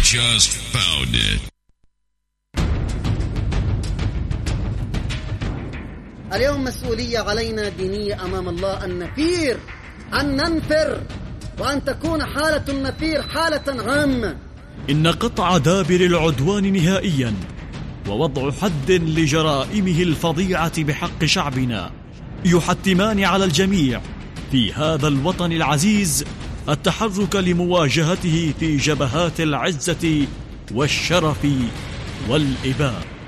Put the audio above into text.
just found it. اليوم مسؤولية علينا دينية أمام الله أن نثير، أن ننفر، وأن تكون حالة النفير حالة عامة. إن قطع دابر العدوان نهائيا ووضع حد لجرائمه الفظيعة بحق شعبنا يحتمان على الجميع في هذا الوطن العزيز التحرك لمواجهته في جبهات العزة والشرف والإباء.